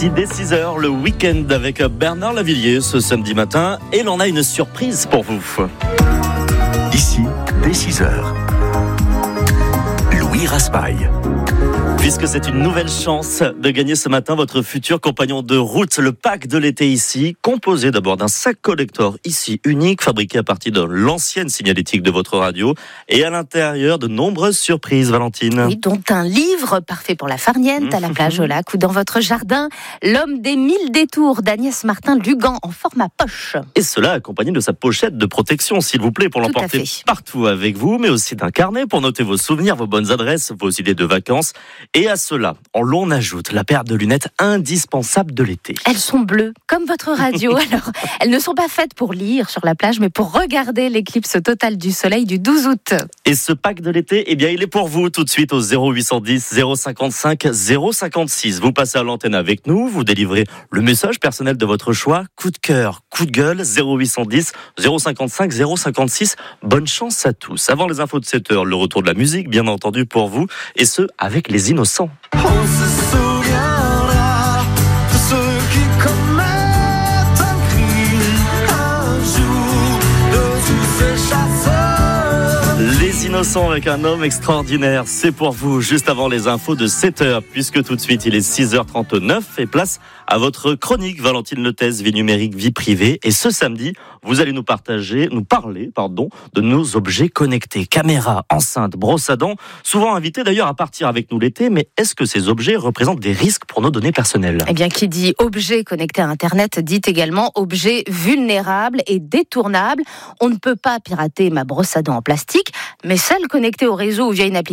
Dès 6h, le week-end avec Bernard Lavilliers ce samedi matin. Et l'on a une surprise pour vous. Ici, dès 6h, Louis Raspail. Puisque c'est une nouvelle chance de gagner ce matin votre futur compagnon de route, le pack de l'été ici, composé d'abord d'un sac collector ici unique, fabriqué à partir de l'ancienne signalétique de votre radio, et à l'intérieur de nombreuses surprises, Valentine. Oui, dont un livre parfait pour la farniente, à la plage, au lac ou dans votre jardin, L'homme des 1000 détours d'Agnès Martin-Lugan en format poche. Et cela accompagné de sa pochette de protection, s'il vous plaît, pour l'emporter partout avec vous, mais aussi d'un carnet pour noter vos souvenirs, vos bonnes adresses, vos idées de vacances. Et à cela, l'on ajoute la paire de lunettes indispensable de l'été. Elles sont bleues, comme votre radio. Alors, elles ne sont pas faites pour lire sur la plage, mais pour regarder l'éclipse totale du soleil du 12 août. Et ce pack de l'été, eh bien, il est pour vous tout de suite au 0810 055 056. Vous passez à l'antenne avec nous, vous délivrez le message personnel de votre choix. Coup de cœur, coup de gueule, 0810 055 056. Bonne chance à tous. Avant les infos de 7h, le retour de la musique, bien entendu pour vous, et ce, avec les Innocents. On se souviendra de ceux qui commettent un crime un jour, de tous ces chasseurs. Les Innocents avec un homme extraordinaire, c'est pour vous juste avant les infos de 7h, puisque tout de suite il est 6h39 et place à votre chronique Valentine Letès, vie numérique, vie privée. Et ce samedi, vous allez nous parler, de nos objets connectés, caméras, enceintes, brosses à dents, souvent invités d'ailleurs à partir avec nous l'été. Mais est-ce que ces objets représentent des risques pour nos données personnelles ? Eh bien, qui dit objet connecté à Internet dit également objet vulnérable et détournable. On ne peut pas pirater ma brosse à dents en plastique, mais celle connectée au réseau ou via une application